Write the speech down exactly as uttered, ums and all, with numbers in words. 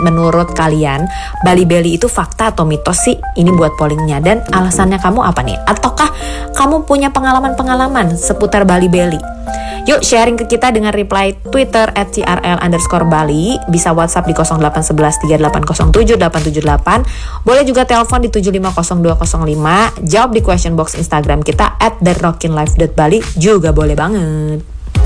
menurut kalian Bali Belly itu fakta atau mitos sih? Ini buat pollingnya. Dan alasannya kamu apa nih? Ataukah kamu punya pengalaman-pengalaman seputar Bali Belly? Yuk sharing ke kita dengan reply Twitter at trl underscore Bali. Bisa WhatsApp di nol delapan satu satu tiga delapan nol tujuh delapan tujuh delapan. Boleh juga telepon di tujuh lima nol dua nol lima. Jawab di question box Instagram kita at the rockin life dot bali juga boleh banget.